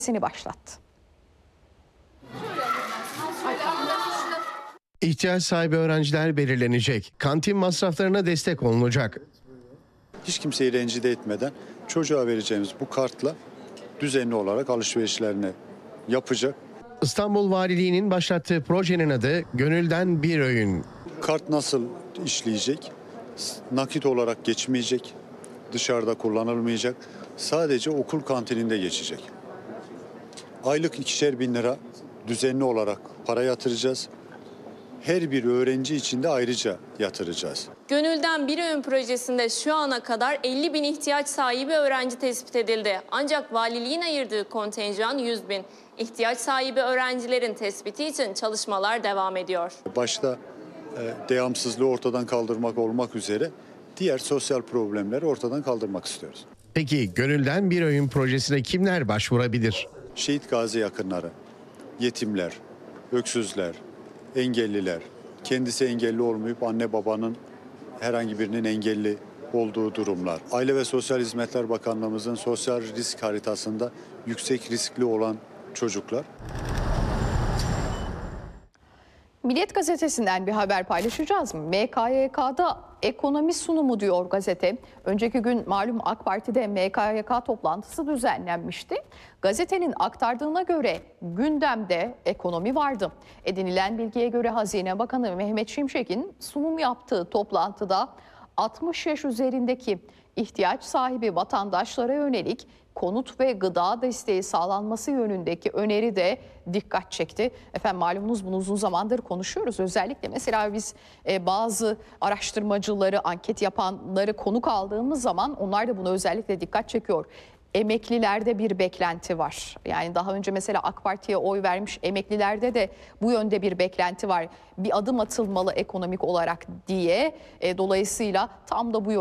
başlattı. İhtiyaç sahibi öğrenciler belirlenecek. Kantin masraflarına destek olunacak. Hiç kimseyi rencide etmeden çocuğa vereceğimiz bu kartla düzenli olarak alışverişlerini yapacak. İstanbul Valiliği'nin başlattığı projenin adı Gönülden Bir Öğün. Kart nasıl işleyecek? Nakit olarak geçmeyecek, dışarıda kullanılmayacak, sadece okul kantininde geçecek. Aylık 2'şer bin lira düzenli olarak para yatıracağız. Her bir öğrenci için de ayrıca yatıracağız. Gönülden Bir Öğün projesinde şu ana kadar 50 bin ihtiyaç sahibi öğrenci tespit edildi. Ancak valiliğin ayırdığı kontenjan 100 bin. İhtiyaç sahibi öğrencilerin tespiti için çalışmalar devam ediyor. Başta devamsızlığı ortadan kaldırmak olmak üzere diğer sosyal problemleri ortadan kaldırmak istiyoruz. Peki Gönülden Bir Öğün projesine kimler başvurabilir? Şehit gazi yakınları, yetimler, öksüzler, engelliler, kendisi engelli olmayıp anne babanın herhangi birinin engelli olduğu durumlar. Aile ve Sosyal Hizmetler Bakanlığımızın sosyal risk haritasında yüksek riskli olan çocuklar. Milliyet Gazetesi'nden bir haber paylaşacağız mı? MKYK'da ekonomi sunumu diyor gazete. Önceki gün malum AK Parti'de MKYK toplantısı düzenlenmişti. Gazetenin aktardığına göre gündemde ekonomi vardı. Edinilen bilgiye göre Hazine Bakanı Mehmet Şimşek'in sunum yaptığı toplantıda 60 yaş üzerindeki ihtiyaç sahibi vatandaşlara yönelik konut ve gıda desteği sağlanması yönündeki öneri de dikkat çekti. Efendim malumunuz bunu uzun zamandır konuşuyoruz. Özellikle mesela biz bazı araştırmacıları, anket yapanları konuk aldığımız zaman onlar da buna özellikle dikkat çekiyor. Emeklilerde bir beklenti var. Yani daha önce mesela AK Parti'ye oy vermiş emeklilerde de bu yönde bir beklenti var. Bir adım atılmalı ekonomik olarak diye. Dolayısıyla tam da bu